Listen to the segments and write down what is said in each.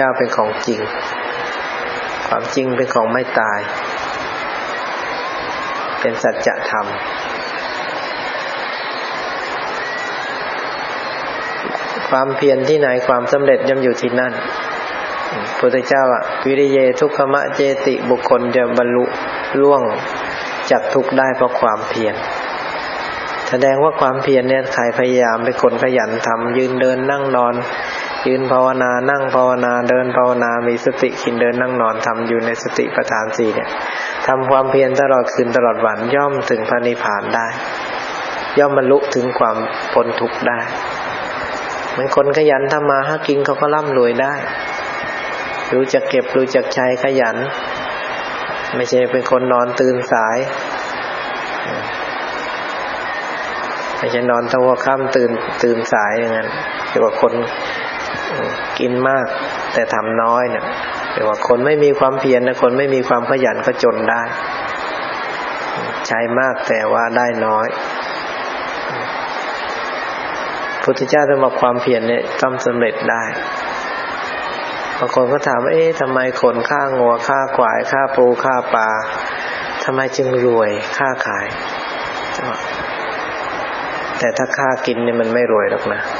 จ้าเป็นของจริงความจริงเป็นของไม่ตายเป็นสัจธรรมความเพียรที่ไหนความสำเร็จย่อมอยู่ที่นั่นพุทธเจ้าวิริเยทุกขมะเจติบุคคลจะบรรลุล่วงจากทุกข์ได้เพราะความเพียรแสดงว่าความเพียรเนี่ยใครพยายามเป็นคนขยันทำยืนเดินนั่งนอนยืนภาวนานั่งภาวนาเดินภาวนามีสติกินเดินนั่งนอนทำอยู่ในสติปัฏฐาน4เนี่ยทำความเพียรตลอดคืนตลอดวันย่อมถึงพระนิพพานได้ย่อมบรรลุถึงความพ้นทุกข์ได้เหมือนคนขยันทำมาหากินเขาก็ร่ำรวยได้รู้จักเก็บรู้จักใช้ขยันไม่ใช่เป็นคนนอนตื่นสายไม่ใช่นอนตั้งหัวค่ำตื่นสายอย่างนั้นเรียกว่าคนกินมากแต่ทำน้อยเนี่ยเรียกว่าคนไม่มีความเพียรนะคนไม่มีความขยันก็จนได้ใช้มากแต่ว่าได้น้อยพุทธเจ้าจะบอกความเพียรเนี่ยต้องสำเร็จได้บางคนก็ถามว่าทำไมคนฆ่างัวฆ่าควายฆ่าปูฆ่าปลาทำไมจึงรวยค้าขายแต่ถ้าฆ่ากินเนี่ยมันไม่รวยหรอกนะ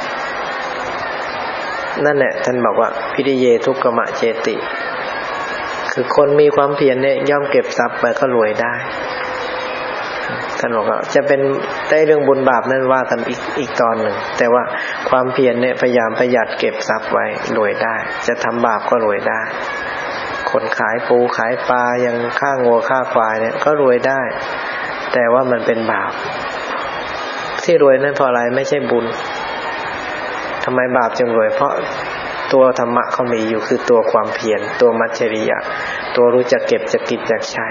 นั่นแหละท่านบอกว่าพิริเยทุกขมะเจติคือคนมีความเพียรเนี่ยย่อมเก็บทรัพย์ไปก็รวยได้ท่านบอกว่าจะเป็นได้เรื่องบุญบาปนั่นว่ากันอีกตอนหนึ่งแต่ว่าความเพียรเนี่ยพยายามประหยัดเก็บทรัพย์ไว้รวยได้จะทำบาปก็รวยได้คนขายปูขายปลายังฆ่างัวฆ่าควายเนี่ยก็รวยได้แต่ว่ามันเป็นบาปที่รวยนั่นเพราะอะไรไม่ใช่บุญทำไมบาปจึงรวยเพราะตัวธรรมะเขามีอยู่คือตัวความเพียรตัวมัจฉริยะตัวรู้จักเก็บจักกินจักใช้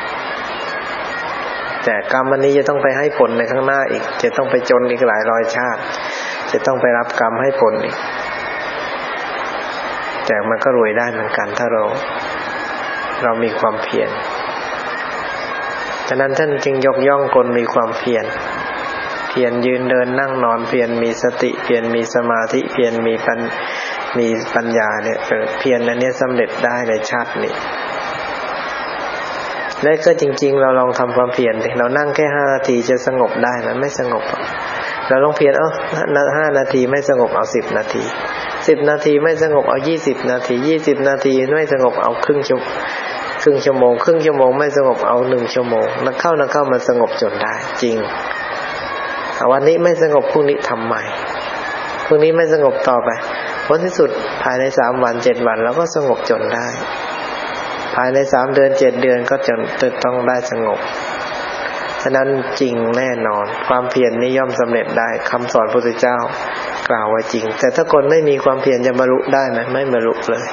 แต่กรรมอันนี้จะต้องไปให้ผลในข้างหน้าอีกจะต้องไปจนอีกหลายร้อยชาติจะต้องไปรับกรรมให้ผลอีกแต่มันก็รวยได้เหมือนกันถ้าเรามีความเพียรฉะนั้นท่านจึงยกย่องคนมีความเพียรยืนเดินนั่งนอนเพียรมีสติเพียรมีสมาธิเพียรมีปัญญาเนี่ยเพียรอันนี้สำเร็จได้ในชาตินี้และก็จริงๆเราลองทำความเพียรดิเรานั่งแค่5นาทีจะสงบได้มันไม่สงบเราลองเพียร5นาทีไม่สงบเอา10นาที10นาทีไม่สงบเอา20นาที20นาทีไม่สงบเอาครึ่งชั่วโมงครึ่งชั่วโมงไม่สงบเอา1ชั่วโมงนักเข้ามันสงบจนได้จริงวันนี้ไม่สงบพรุ่งนี้ทำใหม่พรุ่งนี้ไม่สงบต่อไปผลที่สุดภายใน3วัน7วันแล้วก็สงบจนได้ภายใน3เดือน7เดือนก็จนต้องได้สงบฉะนั้นจริงแน่นอนความเพียรนี้ย่อมสำเร็จได้คำสอนพระพุทธเจ้ากล่าวไว้จริงแต่ถ้าคนไม่มีความเพียรจะบรรลุได้ไหมไม่บรรลุเลย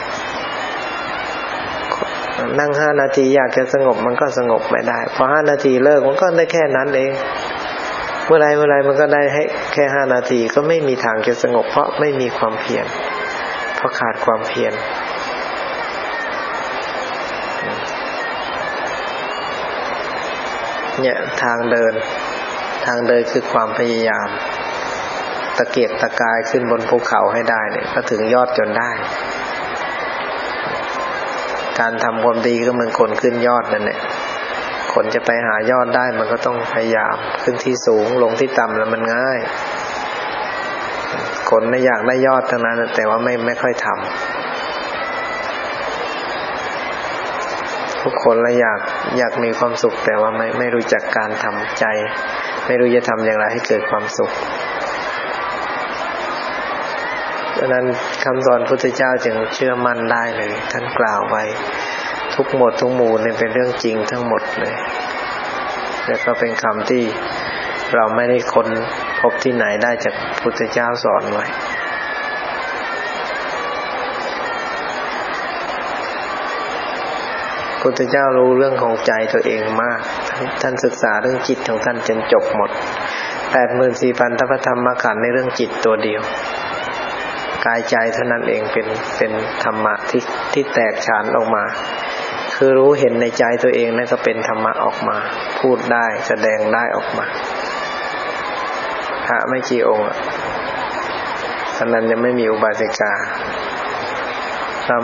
นั่ง5นาทีอยากจะสงบมันก็สงบไม่ได้พอ5นาทีเลิกมันก็ได้แค่นั้นเองเมื่อไรมันก็ได้ให้แค่5นาทีก็ไม่มีทางจะสงบเพราะไม่มีความเพียรเพราะขาดความเพียรเนี่ยทางเดินคือความพยายามตะเกียกตะกายขึ้นบนภูเขาให้ได้เนี่ยก็ถึงยอดจนได้การทำความดีก็เหมือนคนขึ้นยอดนั่นแหละคนจะไปหายอดได้มันก็ต้องพยายามขึ้นที่สูงลงที่ต่ำแล้วมันง่ายคนไม่อยากได้ยอดทั้งนั้นแต่ว่าไม่ค่อยทำทุกคนละอยากมีความสุขแต่ว่าไม่รู้จักการทำใจไม่รู้จะทำอย่างไรให้เกิดความสุขดังนั้นคำสอนพุทธเจ้าจึงเชื่อมั่นได้เลยท่านกล่าวไว้ทุกหมดทุกหมู่เนี่ยเป็นเรื่องจริงทั้งหมดเลยแล้วก็เป็นคำที่เราไม่ได้ค้นพบที่ไหนได้จากพุทธเจ้าสอนไว้พุทธเจ้ารู้เรื่องของใจตัวเองมากท่านศึกษาเรื่องจิตของท่านจนจบหมด 84,000 ทัพพธรรมขันธ์ในเรื่องจิตตัวเดียวกายใจเท่านั้นเองเป็นธรรมะที่แตกฉานออกมาคือรู้เห็นในใจตัวเองนั่นก็เป็นธรรมะออกมาพูดได้แสดงได้ออกมาพระไม่กี่องค์ตอนนั้นยังไม่มีอุบาสิกา